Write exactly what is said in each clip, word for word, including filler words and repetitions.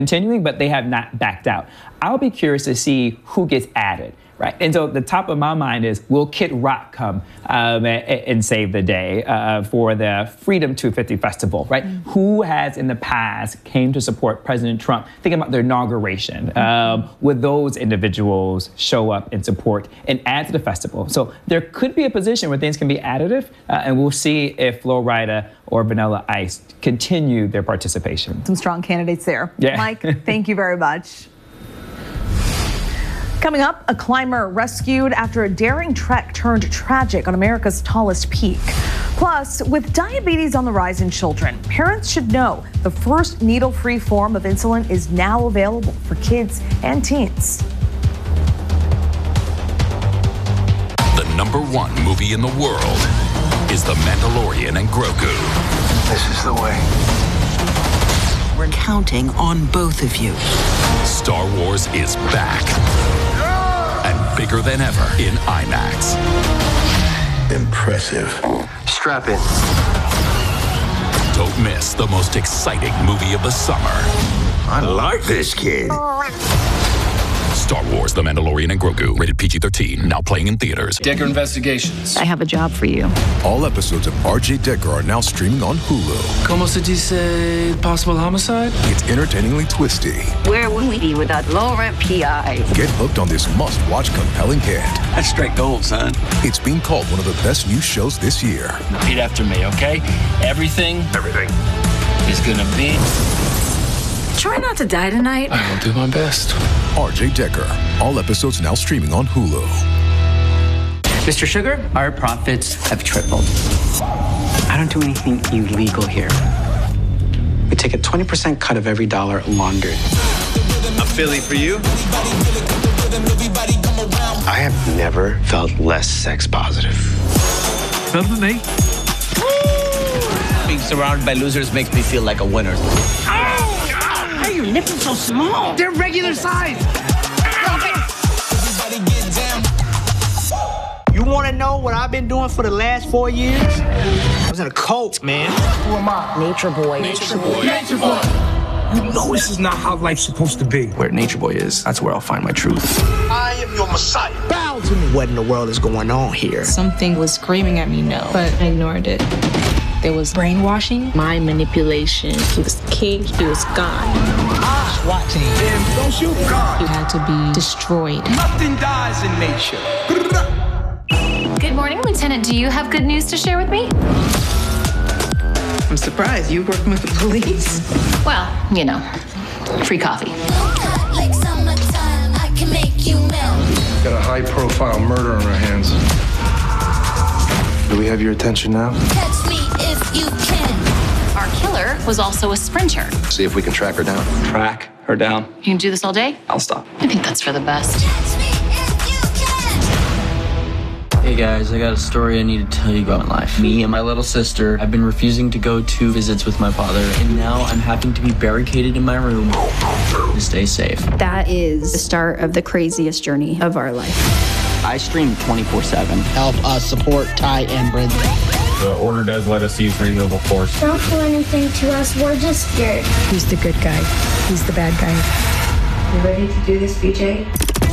continuing, but they have not backed out. I'll be curious to see who gets added. Right. And so the top of my mind is, will Kid Rock come um, and, and save the day uh, for the Freedom two fifty Festival, right? Mm-hmm. Who has in the past came to support President Trump, thinking about their inauguration? Mm-hmm. Um, would those individuals show up and support and add to the festival? So there could be a position where things can be additive, uh, and we'll see if Flo Rida or Vanilla Ice continue their participation. Some strong candidates there. Yeah. Mike, thank you very much. Coming up, a climber rescued after a daring trek turned tragic on America's tallest peak. Plus, with diabetes on the rise in children, parents should know the first needle-free form of insulin is now available for kids and teens. The number one movie in the world is The Mandalorian and Grogu. This is the way. We're counting on both of you. Star Wars is back. And bigger than ever in IMAX. Impressive. Strap in. Don't miss the most exciting movie of the summer. I like this kid. Star Wars, The Mandalorian and Grogu. Rated P G thirteen. Now playing in theaters. Decker Investigations. I have a job for you. All episodes of R J Decker are now streaming on Hulu. Como se dice possible homicide? It's entertainingly twisty. Where would we be without low-rent P I? Get hooked on this must-watch compelling hit. That's straight gold, son. It's being called one of the best new shows this year. Repeat after me, okay? Everything, Everything. is gonna be... Try not to die tonight. I will do my best. R J Decker. All episodes now streaming on Hulu. Mister Sugar, our profits have tripled. I don't do anything illegal here. We take a twenty percent cut of every dollar laundered. A Philly for you? I have never felt less sex positive. Better than me. Being surrounded by losers makes me feel like a winner. Why are your nipples so small? They're regular size. You want to know what I've been doing for the last four years? I was in a cult, man. Who am I? Nature boy. Nature boy. Nature boy. You know this is not how life's supposed to be. Where Nature Boy is, that's where I'll find my truth. I am your messiah. Bow to me. What in the world is going on here? Something was screaming at me no, but I ignored it. There was brainwashing, mind manipulation. He was king, he was God. Ah, watching. Damn, don't shoot God. He had to be destroyed. Nothing dies in nature. Good morning, Lieutenant. Do you have good news to share with me? I'm surprised you working with the police. Well, you know, free coffee. Got a high-profile murder on our hands. Do we have your attention now? Catch me if you can. Our killer was also a sprinter. See if we can track her down. Track her down. You can do this all day? I'll stop. I think that's for the best. Hey guys, I got a story I need to tell you about in life. Me and my little sister have been refusing to go to visits with my father, and now I'm having to be barricaded in my room to stay safe. That is the start of the craziest journey of our life. I stream twenty-four seven. Help us support Ty and Brenda. The order does let us use renewable force. Don't do anything to us, we're just scared. Who's the good guy? He's the bad guy. You ready to do this, B J?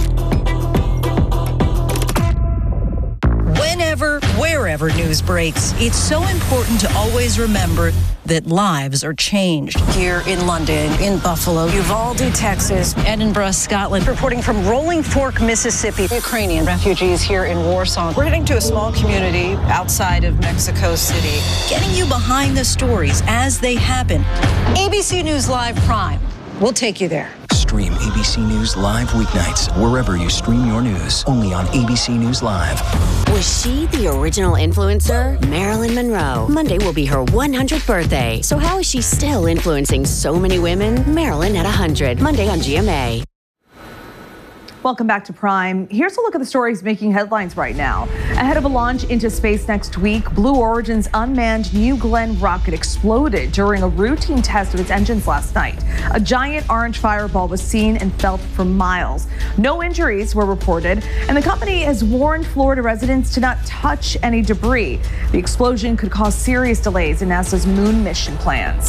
Whenever, wherever news breaks, it's so important to always remember that lives are changed. Here in London, in Buffalo, Uvalde, Texas, Edinburgh, Scotland, reporting from Rolling Fork, Mississippi, Ukrainian refugees here in Warsaw. We're heading to a small community outside of Mexico City, getting you behind the stories as they happen. A B C News Live Prime. We'll take you there. Stream A B C News Live weeknights wherever you stream your news. Only on A B C News Live. Was she the original influencer? Marilyn Monroe. Monday will be her one hundredth birthday. So how is she still influencing so many women? Marilyn at one hundred. Monday on G M A. Welcome back to Prime. Here's a look at the stories making headlines right now. Ahead of a launch into space next week, Blue Origin's unmanned New Glenn rocket exploded during a routine test of its engines last night. A giant orange fireball was seen and felt for miles. No injuries were reported, and the company has warned Florida residents to not touch any debris. The explosion could cause serious delays in NASA's moon mission plans.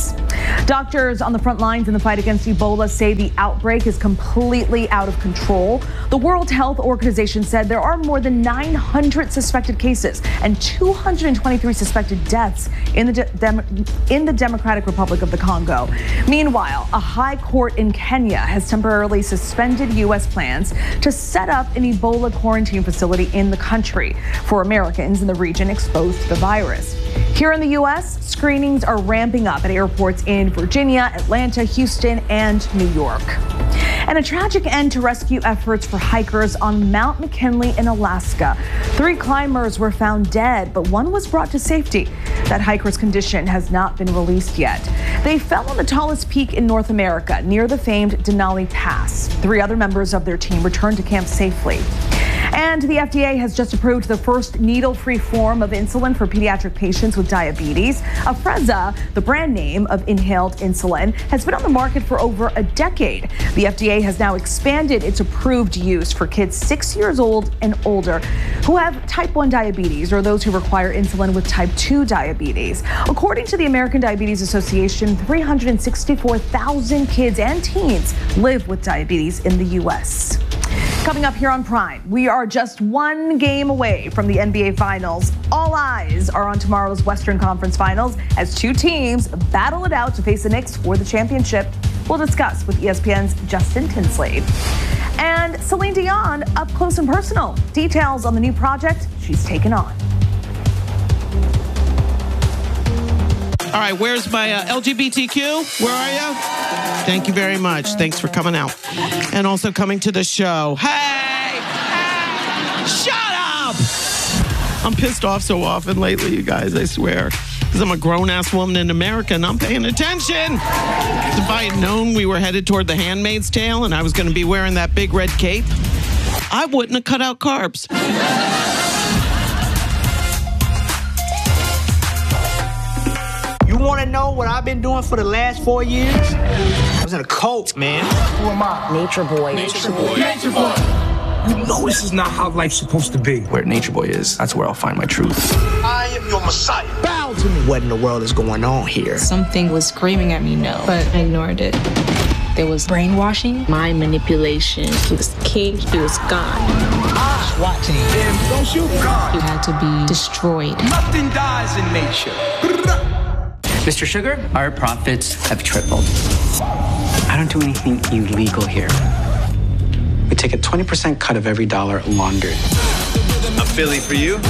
Doctors on the front lines in the fight against Ebola say the outbreak is completely out of control. The World Health Organization said there are more than nine hundred suspected cases and two hundred twenty-three suspected deaths in the, de- Dem- in the Democratic Republic of the Congo. Meanwhile, a high court in Kenya has temporarily suspended U S plans to set up an Ebola quarantine facility in the country for Americans in the region exposed to the virus. Here in the U S, screenings are ramping up at airports in Virginia, Atlanta, Houston, and New York. And a tragic end to rescue efforts for hikers on Mount McKinley in Alaska. Three climbers were found dead, but one was brought to safety. That hiker's condition has not been released yet. They fell on the tallest peak in North America, near the famed Denali Pass. Three other members of their team returned to camp safely. And the F D A has just approved the first needle-free form of insulin for pediatric patients with diabetes. Afrezza, the brand name of inhaled insulin, has been on the market for over a decade. The F D A has now expanded its approved use for kids six years old and older who have type one diabetes or those who require insulin with type two diabetes. According to the American Diabetes Association, three hundred sixty-four thousand kids and teens live with diabetes in the U S. Coming up here on Prime, we are just one game away from the N B A Finals. All eyes are on tomorrow's Western Conference Finals as two teams battle it out to face the Knicks for the championship. We'll discuss with E S P N's Justin Tinsley. And Celine Dion up close and personal. Details on the new project she's taken on. All right, where's my uh, L G B T Q? Where are you? Thank you very much. Thanks for coming out. And also coming to the show. Hey! Hey! Shut up! I'm pissed off so often lately, you guys, I swear. Because I'm a grown-ass woman in America and I'm paying attention. If I had known we were headed toward The Handmaid's Tale and I was going to be wearing that big red cape, I wouldn't have cut out carbs. You want to know what I've been doing for the last four years? I was in a cult, man. Who am I? Nature Boy. Nature Boy. Nature Boy. You know this is not how life's supposed to be. Where Nature Boy is, that's where I'll find my truth. I am your Messiah. Bow to me. What in the world is going on here? Something was screaming at me no, but I ignored it. There was brainwashing, mind manipulation. He was king, he was gone. Ah, watching. Damn, don't shoot God. He had to be destroyed. Nothing dies in nature. Mister Sugar, our profits have tripled. I don't do anything illegal here. We take a twenty percent cut of every dollar laundered. A Philly for you?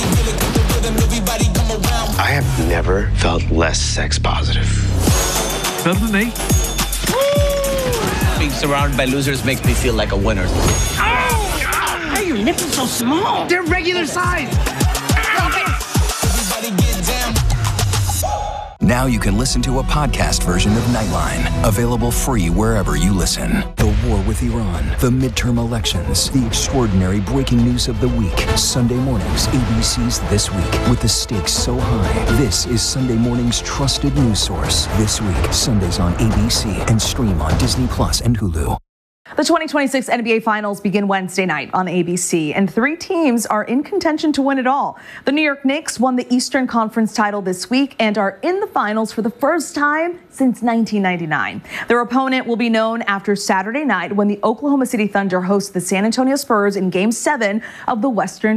I have never felt less sex positive. Better than me. Being surrounded by losers makes me feel like a winner. Oh! Why are your nipples so small? They're regular size. Now you can listen to a podcast version of Nightline, available free wherever you listen. The war with Iran, the midterm elections, the extraordinary breaking news of the week. Sunday mornings, A B C's This Week, with the stakes so high. This is Sunday morning's trusted news source. This Week, Sundays on A B C and stream on Disney Plus and Hulu. The twenty twenty-six N B A Finals begin Wednesday night on A B C, and three teams are in contention to win it all. The New York Knicks won the Eastern Conference title this week and are in the finals for the first time since nineteen ninety-nine. Their opponent will be known after Saturday night when the Oklahoma City Thunder host the San Antonio Spurs in Game seven of the Western